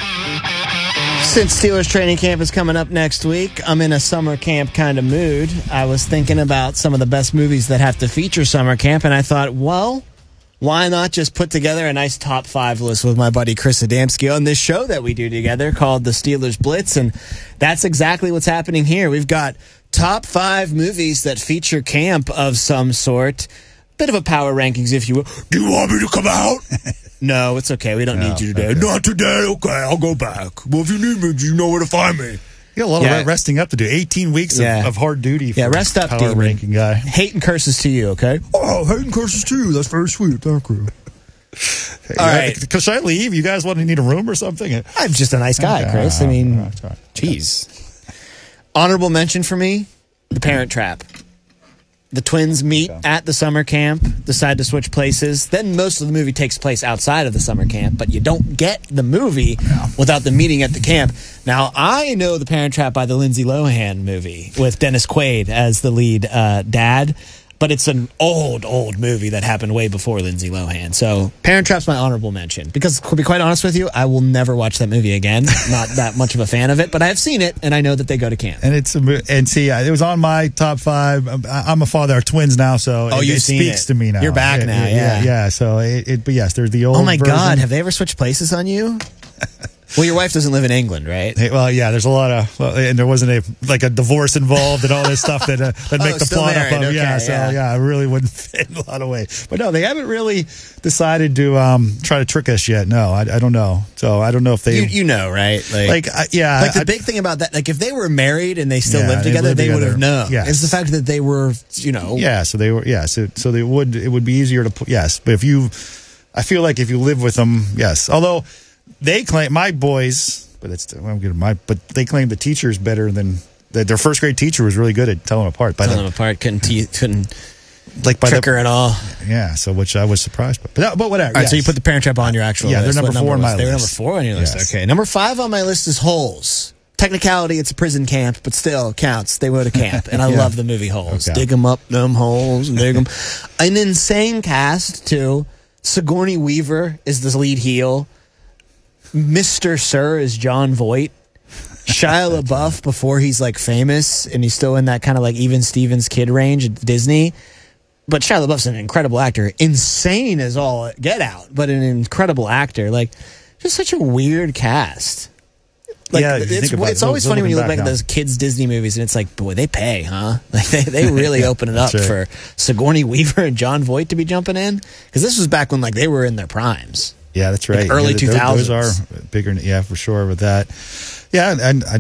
Since Steelers training camp is coming up next week, I'm in a summer camp kind of mood. I was thinking about some of the best movies that have to feature summer camp, and I thought, well, why not just put together a nice top 5 list with my buddy Chris Adamski on this show that we do together called the Steelers Blitz, and that's exactly what's happening here. We've got top 5 movies that feature camp of some sort. Bit of a power rankings, if you will. Do you want me to come out? No, it's okay. We don't need you today. Okay. Not today. Okay, I'll go back. Well, if you need me, you know where to find me. You got a lot of resting up to do. 18 weeks of hard duty for rest up, power ranking guy. Hate and curses to you, okay? Oh, hate and curses to you. That's very sweet. Thank you. Hey, all right. Should I leave? You guys need a room or something? I'm just a nice guy, okay, Chris. I mean, jeez. Honorable mention for me, The Parent Trap. The twins meet at the summer camp, decide to switch places. Then most of the movie takes place outside of the summer camp, but you don't get the movie without the meeting at the camp. Now, I know The Parent Trap by the Lindsay Lohan movie with Dennis Quaid as the lead dad, but it's an old movie that happened way before Lindsay Lohan. So Parent Trap's my honorable mention. Because, to be quite honest with you, I will never watch that movie again. Not that much of a fan of it, but I have seen it, and I know that they go to camp. And it was on my top 5. I'm a father of twins now, so it speaks to me now. You're back now, yeah. So, but yes, there's the old Oh, my version. God. Have they ever switched places on you? Well, your wife doesn't live in England, right? Hey, well, yeah, there's a lot of, and there wasn't a divorce involved and all this stuff that make the plot married. up of. Okay, I really wouldn't fit in a lot of ways. But no, they haven't really decided to try to trick us yet. No, I don't know. So I don't know if they. You know, right? Like the big thing about that, like if they were married and they still lived together, they would have known. Yes. It's the fact that they were, Yeah, so they were. Yes, so they would. It would be easier to. Yes, but I feel like if you live with them, yes. Although. They claim my boys, but they claim the teacher's better than their first grade teacher was really good at telling them apart. Telling them apart, couldn't trick her at all. Yeah, so which I was surprised by. But whatever. All right, so you put The Parent Trap on your actual list. Yeah, they're number 4 on my list. They were number 4 on your list. Yes. Okay, number 5 on my list is Holes. Technicality, it's a prison camp, but still counts. They go to camp, and I love the movie Holes. Okay. Dig them up, them holes, and dig them. An insane cast too. Sigourney Weaver is the lead heel. Mr. Sir is John Voight. Shia LaBeouf, before he's like famous, and he's still in that kind of like even Stevens kid range at Disney. But Shia LaBeouf's an incredible actor. Insane as all get out, but an incredible actor. Like, just such a weird cast. Like, it's always funny when you look back at those kids' Disney movies, and it's like, boy, they pay, huh? Like, they really open it up for Sigourney Weaver and John Voight to be jumping in. Because this was back when like they were in their primes. Yeah, that's right. Like early 2000s. Those are bigger, for sure with that. Yeah, and I